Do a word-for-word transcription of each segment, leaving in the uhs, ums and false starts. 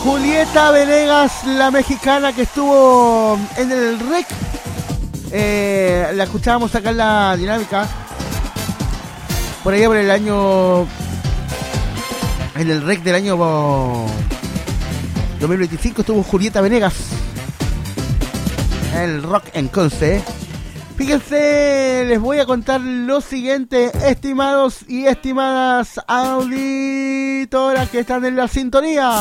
Julieta Venegas, la mexicana que estuvo en el R E C. Eh, la escuchábamos acá en la dinámica. Por allá por el año... En el R E C del año dos mil veinticinco estuvo Julieta Venegas. El rock en Conce. Fíjense, les voy a contar lo siguiente, estimados y estimadas auditoras que están en la sintonía.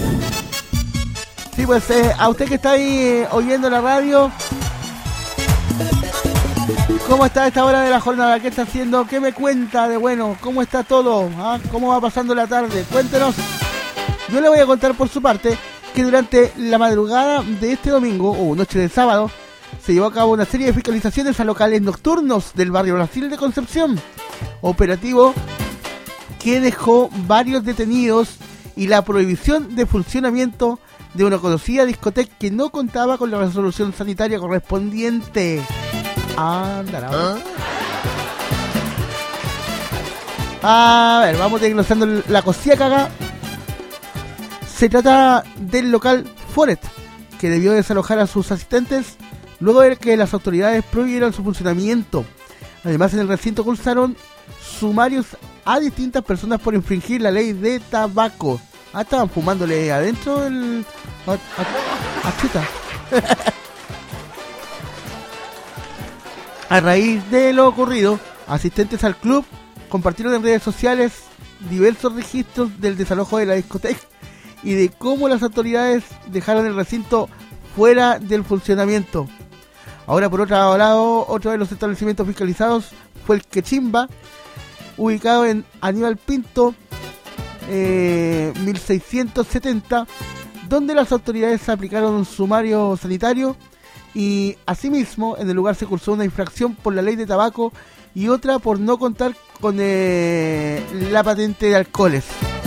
Sí, pues eh, a usted que está ahí eh, oyendo la radio, ¿cómo está a esta hora de la jornada? ¿Qué está haciendo? ¿Qué me cuenta de bueno? ¿Cómo está todo? ¿Ah? ¿Cómo va pasando la tarde? Cuéntenos. Yo le voy a contar por su parte que durante la madrugada de este domingo, o noche del sábado, se llevó a cabo una serie de fiscalizaciones a locales nocturnos del barrio Brasil de Concepción. Operativo que dejó varios detenidos y la prohibición de funcionamiento de una conocida discoteca que no contaba con la resolución sanitaria correspondiente. Andará. ¿Ah? A ver, vamos desglosando la cosilla que haga. Se trata del local Foret, que debió desalojar a sus asistentes luego de que las autoridades prohibieron su funcionamiento. Además, en el recinto cursaron sumarios a distintas personas por infringir la ley de tabaco. Ah, estaban fumándole adentro el... A, a, a chuta. A raíz de lo ocurrido, asistentes al club compartieron en redes sociales diversos registros del desalojo de la discoteca y de cómo las autoridades dejaron el recinto fuera del funcionamiento. Ahora, por otro lado, otro de los establecimientos fiscalizados fue el Quechimba, ubicado en Aníbal Pinto, eh, mil seiscientos setenta, donde las autoridades aplicaron un sumario sanitario y, asimismo, en el lugar se cursó una infracción por la ley de tabaco y otra por no contar con eh, la patente de alcoholes.